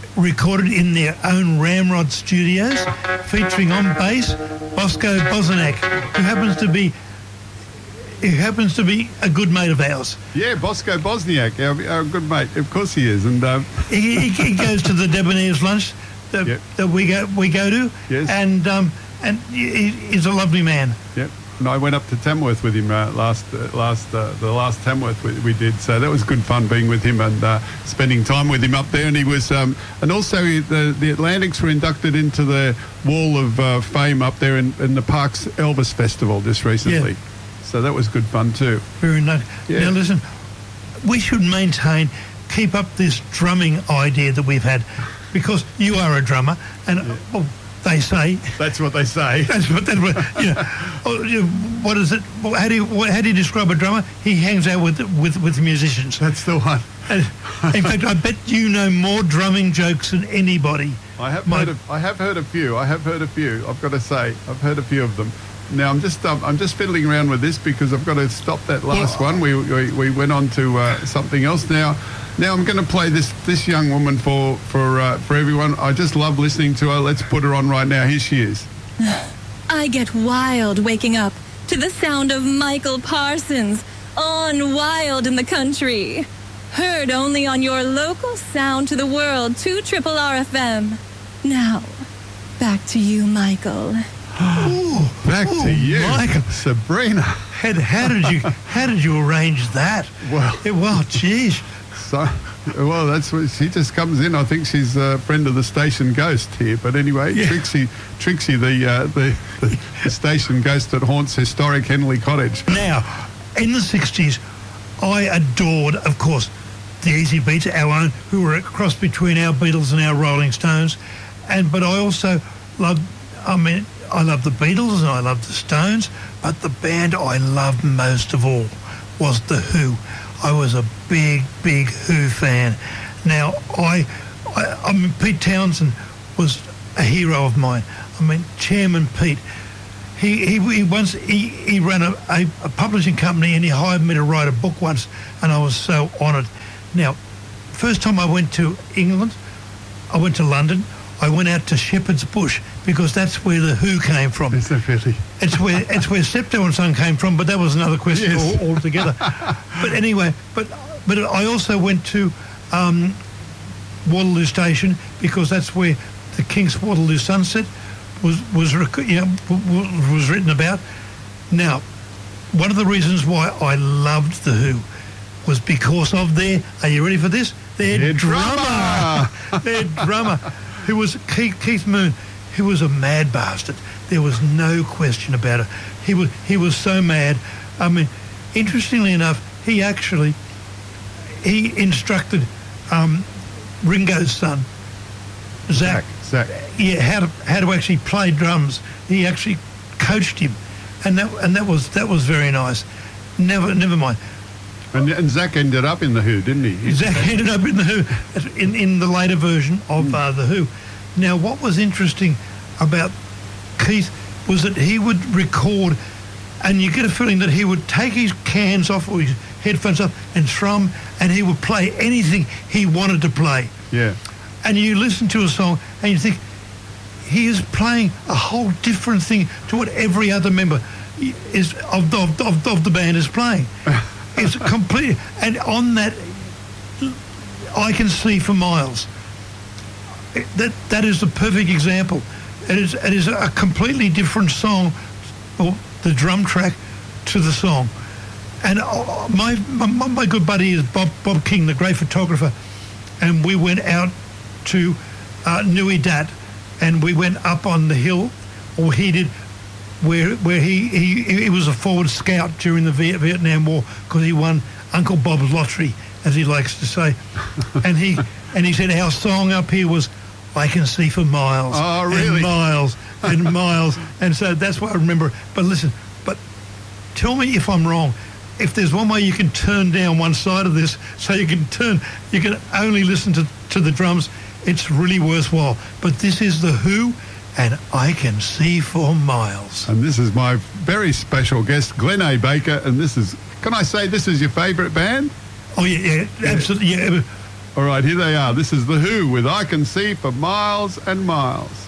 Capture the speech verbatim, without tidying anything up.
recorded in their own Ramrod studios, featuring on bass Bosco Bosniak, who happens to be who happens to be a good mate of ours. Yeah, Bosco Bosniak, our, our good mate. Of course he is. And um... he, he, he goes to the Debonair's lunch that, yep. that we go we go to, yes. and um, and he, he's a lovely man. Yep. And I went up to Tamworth with him uh, last, uh, last, uh, the last Tamworth we, we did. So that was good fun being with him and uh, spending time with him up there. And he was, um, and also the the Atlantics were inducted into the Wall of uh, Fame up there in, in the Parks Elvis Festival just recently. Yeah. So that was good fun too. Very nice. Yeah. Now listen, we should maintain, keep up this drumming idea that we've had, because you are a drummer, and yeah. well, they say that's what they say. That's what. That's what. You know, oh, you know, what is it? How do you what, how do you describe a drummer? He hangs out with with with musicians. That's the one. And in fact, I bet you know more drumming jokes than anybody. I have My, heard. Of, I have heard a few. I have heard a few. I've got to say, I've heard a few of them. Now I'm just um, I'm just fiddling around with this because I've got to stop that last well, one. We, we we went on to uh, something else now. Now I'm going to play this this young woman for for uh, for everyone. I just love listening to her. Let's put her on right now. Here she is. I get wild waking up to the sound of Michael Parsons on Wild in the Country. Heard only on your local sound to the world, two Triple R F M. Now, back to you, Michael. Ooh, back ooh, to you, Michael. Sabrina. How, how did you how did you arrange that? Well, it, well, geez. So, well, that's what she just comes in. I think she's a friend of the station ghost here. But anyway, yeah. Trixie, Trixie, the, uh, the, the the station ghost that haunts historic Henley Cottage. Now, in the sixties, I adored, of course, the Easy Beats, our own, who were a cross between our Beatles and our Rolling Stones, and but I also loved. I mean, I loved the Beatles and I loved the Stones, but the band I loved most of all was The Who. I was a big, big Who fan. Now, I, I, I mean, Pete Townsend was a hero of mine. I mean, Chairman Pete. He he, he once he, he ran a, a, a publishing company and he hired me to write a book once, and I was so honoured. Now, first time I went to England, I went to London. I went out to Shepherd's Bush because that's where the Who came from. Is that really? It's where it's where Septo and Son came from, but that was another question yes. all, altogether. But anyway, but but I also went to um, Waterloo Station because that's where the King's Waterloo Sunset was was you know, was written about. Now, one of the reasons why I loved the Who was because of their. Are you ready for this? Their, their drummer. drummer. Their drummer. Who was Keith, Keith Moon, who was a mad bastard. There was no question about it. He was he was so mad. I mean, interestingly enough, he actually he instructed um, Ringo's son, Zach, Zach, Zach, yeah, how to how to actually play drums. He actually coached him, and that and that was that was very nice. Never never mind. And, and Zach ended up in the Who, didn't he? he Zach ended up in the Who, in, in the later version of mm. uh, the Who. Now, what was interesting about Keith was that he would record, and you get a feeling that he would take his cans off or his headphones off and throw them, and he would play anything he wanted to play. Yeah. And you listen to a song and you think, he is playing a whole different thing to what every other member is of, of, of, of the band is playing. It's complete, and on that, I Can See for Miles. That that is the perfect example. It is it is a completely different song, or the drum track, to the song. And my my, my good buddy is Bob Bob King, the great photographer, and we went out to uh, Nui Dat, and we went up on the hill, or he did. Where where he, he he was a forward scout during the Vietnam War because he won Uncle Bob's lottery, as he likes to say, and he and he said our song up here was I Can See for Miles. Oh, really? And miles and miles, and so that's what I remember. But listen, but tell me if I'm wrong. If there's one way you can turn down one side of this, so you can turn, you can only listen to to the drums. It's really worthwhile. But this is the Who. And I Can See for Miles. And this is my very special guest, Glenn A. Baker. And this is, can I say this is your favourite band? Oh, yeah, yeah, absolutely. Yeah. All right, here they are. This is The Who with I Can See for Miles and Miles.